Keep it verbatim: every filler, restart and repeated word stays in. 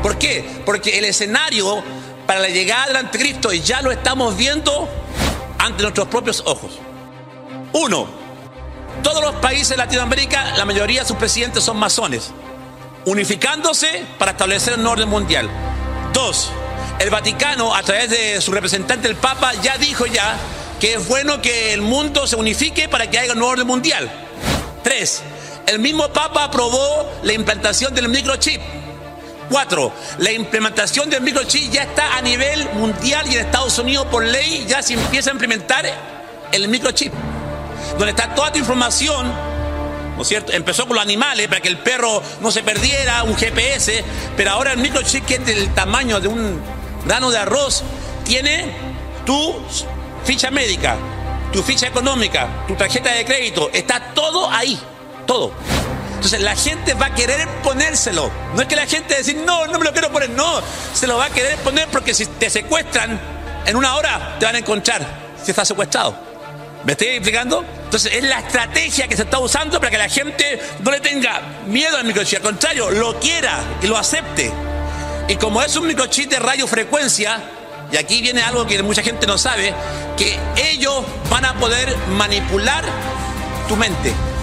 ¿Por qué? Porque el escenario para la llegada del anticristo ya lo estamos viendo ante nuestros propios ojos. Uno, todos los países de Latinoamérica, la mayoría de sus presidentes son masones, unificándose para establecer un orden mundial. Dos, el Vaticano, a través de su representante, el Papa, ya dijo ya que es bueno que el mundo se unifique para que haya un orden mundial. Tres, el mismo Papa aprobó la implantación del microchip. Cuatro, la implementación del microchip ya está a nivel mundial y en Estados Unidos por ley ya se empieza a implementar el microchip, donde está toda tu información, ¿no es cierto? Empezó con los animales para que el perro no se perdiera, un G P S, pero ahora el microchip, que es del tamaño de un grano de arroz, tiene tu ficha médica, tu ficha económica, tu tarjeta de crédito, está todo ahí, todo. Entonces la gente va a querer ponérselo. No es que la gente va a decir, no, no me lo quiero poner, no, se lo va a querer poner porque si te secuestran, en una hora te van a encontrar si estás secuestrado. ¿Me estoy explicando? Entonces es la estrategia que se está usando para que la gente no le tenga miedo al microchip, al contrario, lo quiera y lo acepte. Y como es un microchip de radiofrecuencia, y aquí viene algo que mucha gente no sabe, que ellos van a poder manipular tu mente.